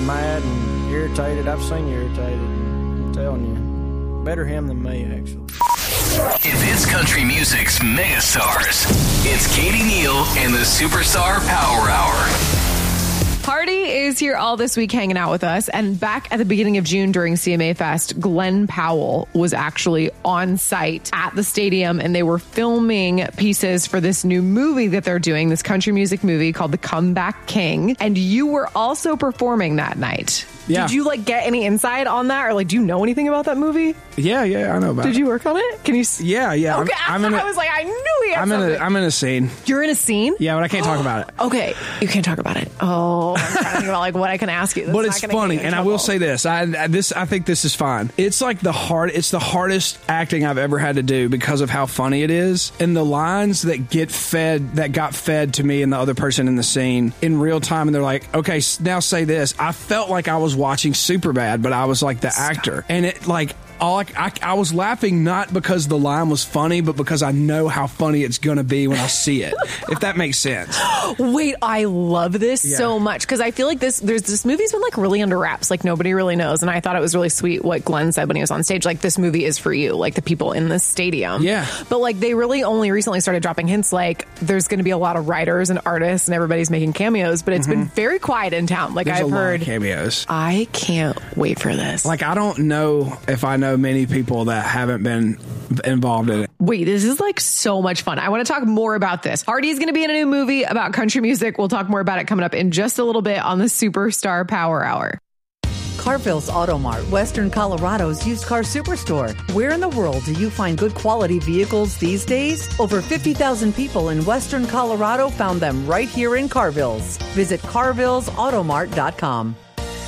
mad and irritated. I've seen you irritated. I'm telling you. Better him than me, actually. If it's country music's megastars, it's Katie Neal and the Superstar Power Hour. Hardy is here all this week hanging out with us. And back at the beginning of June during CMA Fest, Glenn Powell was actually on site at the stadium, and they were filming pieces for this new movie that they're doing, this country music movie called The Comeback King. And you were also performing that night. Yeah. Did you get any insight on that, or do you know anything about that movie? Yeah, I know about it. Did you work on it? Can you? Yeah. Okay, I was like, I knew he had something. I'm in a scene. You're in a scene? Yeah, but I can't talk about it. Okay, you can't talk about it. Oh, I'm trying to think about what I can ask you. But it's funny, and I will say this. I think this is fine. It's the hardest acting I've ever had to do because of how funny it is, and the lines that got fed to me and the other person in the scene in real time, and they're like, okay, now say this. I felt like I was watching Superbad, but I was like the actor, and it I was laughing not because the line was funny, but because I know how funny it's going to be when I see it, if that makes sense. Wait, I love this so much because I feel like this movie's been really under wraps. Nobody really knows. And I thought it was really sweet what Glenn said when he was on stage. This movie is for you, the people in this stadium. Yeah. But they really only recently started dropping hints there's going to be a lot of writers and artists and everybody's making cameos, but it's been very quiet in town. There's I've heard cameos. I can't wait for this. I don't know if I know many people that haven't been involved in it. Wait, this is so much fun. I want to talk more about this. Hardy is going to be in a new movie about country music. We'll talk more about it coming up in just a little bit on the Superstar Power Hour. Carville's Auto Mart, Western Colorado's used car superstore. Where in the world do you find good quality vehicles these days? Over 50,000 people in Western Colorado found them right here in Carville's. Visit carvillesautomart.com.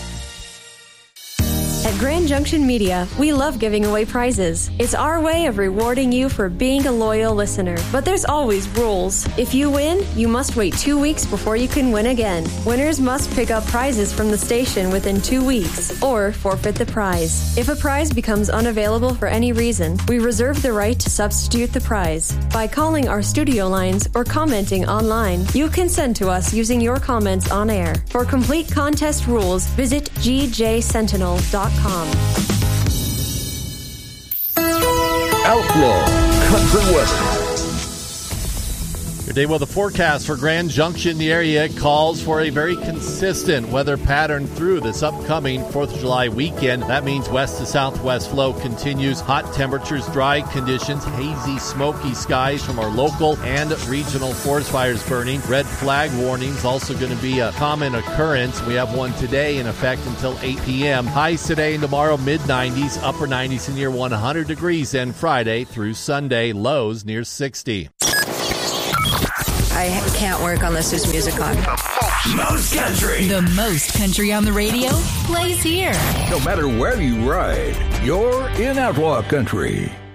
At Grand Junction Media, we love giving away prizes. It's our way of rewarding you for being a loyal listener. But there's always rules. If you win, you must wait 2 weeks before you can win again. Winners must pick up prizes from the station within 2 weeks or forfeit the prize. If a prize becomes unavailable for any reason, we reserve the right to substitute the prize. By calling our studio lines or commenting online, you can send to us using your comments on air. For complete contest rules, visit gjsentinel.com. Outlaw Country Western. Your day weather forecast for Grand Junction, the area calls for a very consistent weather pattern through this upcoming 4th of July weekend. That means west to southwest flow continues. Hot temperatures, dry conditions, hazy, smoky skies from our local and regional forest fires burning. Red flag warnings also going to be a common occurrence. We have one today in effect until 8 p.m. Highs today and tomorrow, mid-90s, upper 90s and near 100 degrees, and Friday through Sunday, lows near 60. I can't work unless there's music on. Most country. The most country on the radio plays here. No matter where you ride, you're in Outlaw Country.